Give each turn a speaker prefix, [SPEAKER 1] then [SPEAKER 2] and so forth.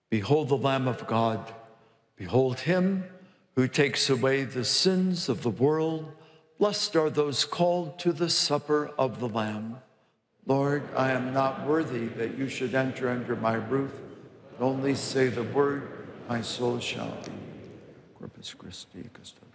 [SPEAKER 1] Behold the Lamb of God. Behold him who takes away the sins of the world. Blessed are those called to the supper of the Lamb. Lord, I am not worthy that you should enter under my roof, but only say the word, my soul shall be. Corpus Christi Custodian.